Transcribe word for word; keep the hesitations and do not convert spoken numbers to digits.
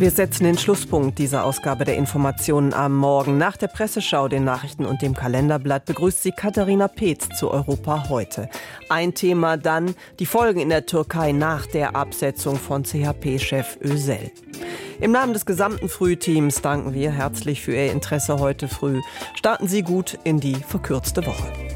Wir setzen den Schlusspunkt dieser Ausgabe der Informationen am Morgen. Nach der Presseschau, den Nachrichten und dem Kalenderblatt begrüßt sie Katharina Peetz zu Europa heute. Ein Thema dann die Folgen in der Türkei nach der Absetzung von C H P-Chef Özel. Im Namen des gesamten Frühteams danken wir herzlich für Ihr Interesse heute früh. Starten Sie gut in die verkürzte Woche.